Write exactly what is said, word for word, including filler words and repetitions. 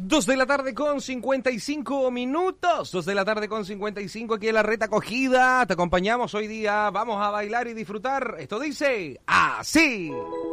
Dos de la tarde con cincuenta y cinco minutos. Dos de la tarde con cincuenta y cinco aquí en la Reta Acogida. Te acompañamos hoy día. Vamos a bailar y disfrutar. Esto dice así.